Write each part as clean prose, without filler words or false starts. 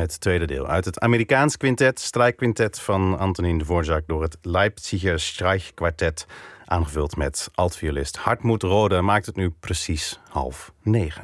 Het tweede deel uit het Amerikaans quintet, strijkquintet van Antonin Dvorak door het Leipziger Streichquartett, aangevuld met altviolist Hartmut Rohde, maakt het nu precies 8:30.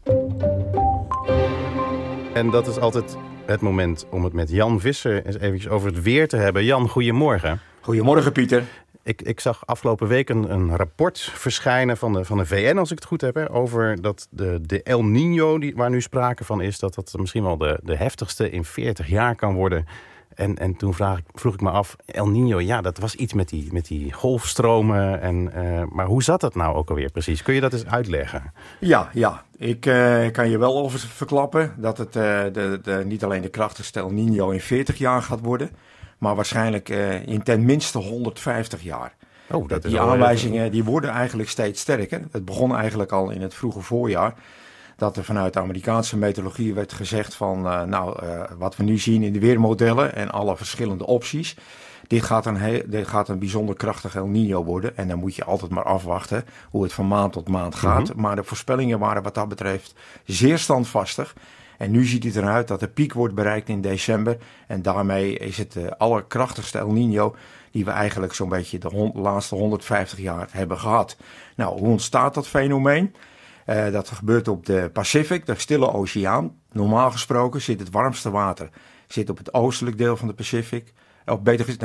En dat is altijd het moment om het met Jan Visser eens eventjes over het weer te hebben. Jan, goedemorgen. Goedemorgen, Pieter. Ik zag afgelopen week een rapport verschijnen van de VN, als ik het goed heb, hè, over dat de El Niño, waar nu sprake van is, dat misschien wel de heftigste in 40 jaar kan worden. En toen vroeg ik me af, El Niño, ja, dat was iets met die golfstromen. Maar hoe zat dat nou ook alweer precies? Kun je dat eens uitleggen? Ja. Ik kan je wel over verklappen dat het niet alleen de krachtigste El Niño in 40 jaar gaat worden, maar waarschijnlijk in ten minste 150 jaar. Oh, dat is die aanwijzingen die worden eigenlijk steeds sterker. Het begon eigenlijk al in het vroege voorjaar, dat er vanuit de Amerikaanse meteorologie werd gezegd van, wat we nu zien in de weermodellen en alle verschillende opties, dit gaat een bijzonder krachtig El Niño worden. En dan moet je altijd maar afwachten hoe het van maand tot maand gaat. Mm-hmm. Maar de voorspellingen waren wat dat betreft zeer standvastig. En nu ziet het eruit dat de piek wordt bereikt in december. En daarmee is het de allerkrachtigste El Niño die we eigenlijk zo'n beetje de laatste 150 jaar hebben gehad. Nou, hoe ontstaat dat fenomeen? Dat gebeurt op de Pacific, de Stille Oceaan. Normaal gesproken zit het warmste water op het oostelijk deel van de Pacific. Op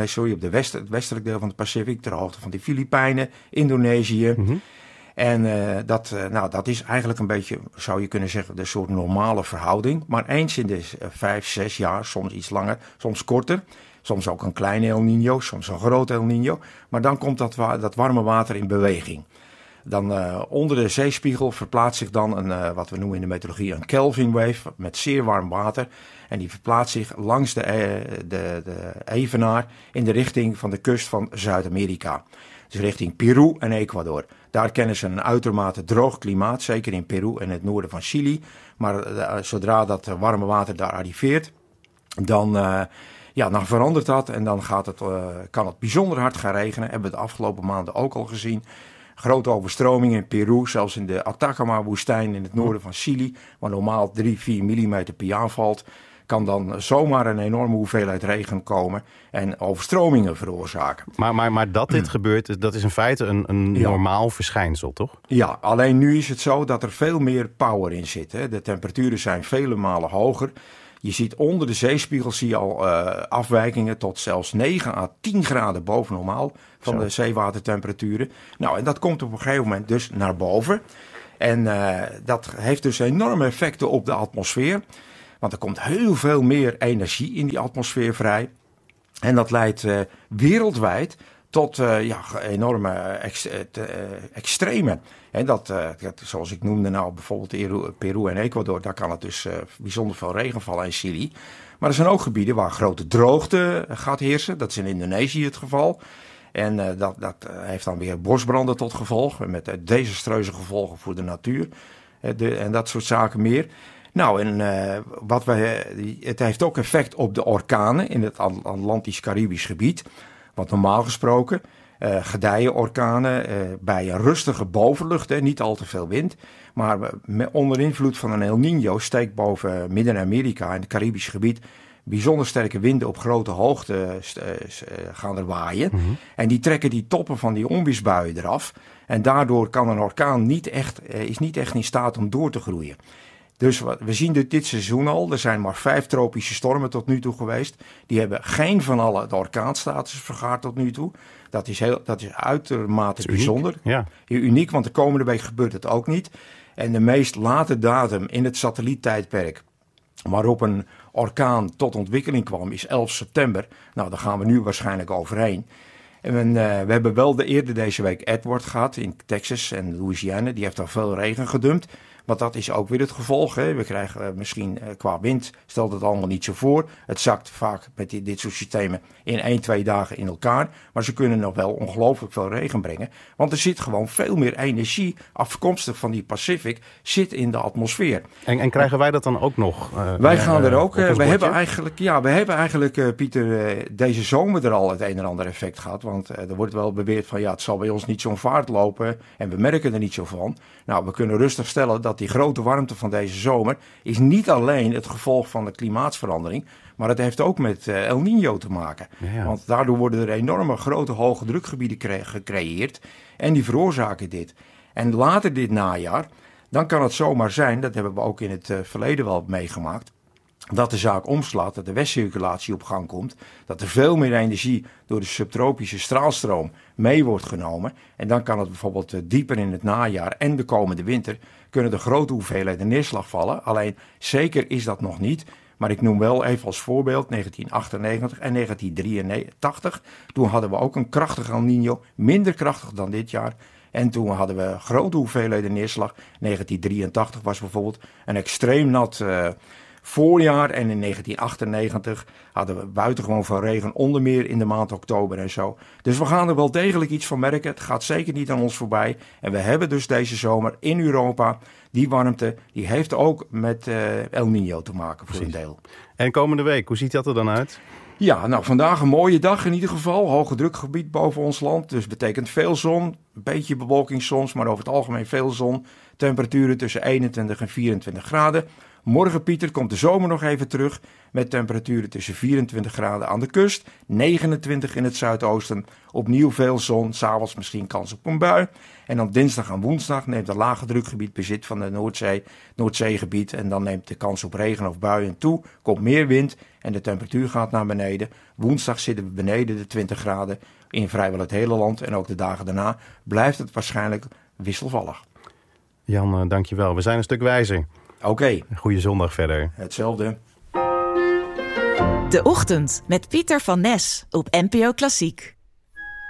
het westelijk deel van de Pacific, ter hoogte van de Filipijnen, Indonesië. Mm-hmm. En dat is eigenlijk een beetje, zou je kunnen zeggen, de soort normale verhouding. Maar eens in de 5, 6 jaar, soms iets langer, soms korter. Soms ook een kleine El Niño, soms een grote El Niño. Maar dan komt dat warme water in beweging. Dan onder de zeespiegel verplaatst zich dan wat we noemen in de meteorologie een Kelvin wave met zeer warm water. En die verplaatst zich langs de evenaar in de richting van de kust van Zuid-Amerika. Dus richting Peru en Ecuador. Daar kennen ze een uitermate droog klimaat, zeker in Peru en het noorden van Chili. Maar zodra dat warme water daar arriveert, dan verandert dat en dan kan het bijzonder hard gaan regenen. Hebben we de afgelopen maanden ook al gezien. Grote overstromingen in Peru, zelfs in de Atacama-woestijn in het noorden van Chili, waar normaal 3-4 millimeter per jaar valt, kan dan zomaar een enorme hoeveelheid regen komen en overstromingen veroorzaken. Maar dat dit gebeurt, dat is in feite een normaal verschijnsel, toch? Ja, alleen nu is het zo dat er veel meer power in zit. Hè. De temperaturen zijn vele malen hoger. Je ziet onder de zeespiegel al afwijkingen tot zelfs 9 à 10 graden boven normaal van de zeewatertemperaturen. Nou, en dat komt op een gegeven moment dus naar boven. En dat heeft dus enorme effecten op de atmosfeer. Want er komt heel veel meer energie in die atmosfeer vrij. En dat leidt wereldwijd tot enorme extreme. En dat, zoals ik noemde nou bijvoorbeeld Peru en Ecuador, daar kan het dus bijzonder veel regen vallen in Chili. Maar er zijn ook gebieden waar grote droogte gaat heersen. Dat is in Indonesië het geval. En dat heeft dan weer bosbranden tot gevolg, met desastreuze gevolgen voor de natuur. En dat soort zaken meer. Nou, en het heeft ook effect op de orkanen in het Atlantisch-Caribisch gebied. Want normaal gesproken gedijen orkanen bij een rustige bovenlucht, niet al te veel wind. Maar onder invloed van een El Niño steekt boven Midden-Amerika en het Caribisch gebied bijzonder sterke winden op grote hoogte gaan er waaien. Mm-hmm. En die trekken die toppen van die onweersbuien eraf. En daardoor kan een orkaan is niet echt in staat om door te groeien. Dus we zien dit seizoen al, er zijn maar 5 tropische stormen tot nu toe geweest. Die hebben geen van alle de orkaanstatus vergaard tot nu toe. Dat is uitermate bijzonder. Ja. Uniek, want de komende week gebeurt het ook niet. En de meest late datum in het satelliettijdperk waarop een orkaan tot ontwikkeling kwam is 11 september. Nou, daar gaan we nu waarschijnlijk overheen. En we hebben wel eerder deze week Edward gehad in Texas en Louisiana. Die heeft daar veel regen gedumpt. Want dat is ook weer het gevolg. Hè. We krijgen misschien qua wind, stelt het allemaal niet zo voor. Het zakt vaak met dit soort systemen in 1-2 dagen in elkaar. Maar ze kunnen nog wel ongelooflijk veel regen brengen. Want er zit gewoon veel meer energie afkomstig van die Pacific zit in de atmosfeer. En krijgen wij dat dan ook nog? Wij gaan er ook. We hebben eigenlijk, Pieter, deze zomer er al het een en ander effect gehad. Want er wordt wel beweerd van het zal bij ons niet zo'n vaart lopen. En we merken er niet zo van. Nou, we kunnen rustig stellen dat dat die grote warmte van deze zomer is niet alleen het gevolg van de klimaatsverandering, maar het heeft ook met El Niño te maken. Ja. Want daardoor worden er enorme grote hoge drukgebieden gecreëerd en die veroorzaken dit. En later dit najaar, dan kan het zomaar zijn, dat hebben we ook in het verleden wel meegemaakt, dat de zaak omslaat, dat de westcirculatie op gang komt, dat er veel meer energie door de subtropische straalstroom mee wordt genomen. En dan kan het bijvoorbeeld dieper in het najaar en de komende winter kunnen er grote hoeveelheden neerslag vallen. Alleen zeker is dat nog niet. Maar ik noem wel even als voorbeeld 1998 en 1983. Toen hadden we ook een krachtige El Niño, minder krachtig dan dit jaar. En toen hadden we grote hoeveelheden neerslag. 1983 was bijvoorbeeld een extreem nat voorjaar. En in 1998 hadden we buitengewoon veel regen, onder meer in de maand oktober en zo. Dus we gaan er wel degelijk iets van merken. Het gaat zeker niet aan ons voorbij. En we hebben dus deze zomer in Europa die warmte, die heeft ook met El Niño te maken voor een deel. En komende week, hoe ziet dat er dan uit? Ja, nou vandaag een mooie dag in ieder geval. Hoge drukgebied boven ons land, dus betekent veel zon. Een beetje bewolking soms, maar over het algemeen veel zon. Temperaturen tussen 21 en 24 graden. Morgen, Pieter, komt de zomer nog even terug met temperaturen tussen 24 graden aan de kust, 29 in het zuidoosten. Opnieuw veel zon, 's avonds misschien kans op een bui. En dan dinsdag en woensdag neemt een lage drukgebied bezit van de Noordzeegebied. En dan neemt de kans op regen of buien toe, komt meer wind en de temperatuur gaat naar beneden. Woensdag zitten we beneden de 20 graden in vrijwel het hele land. En ook de dagen daarna blijft het waarschijnlijk wisselvallig. Jan, dankjewel. We zijn een stuk wijzer. Oké. Goeie zondag verder. Hetzelfde. De Ochtend met Pieter van Nes op NPO Klassiek.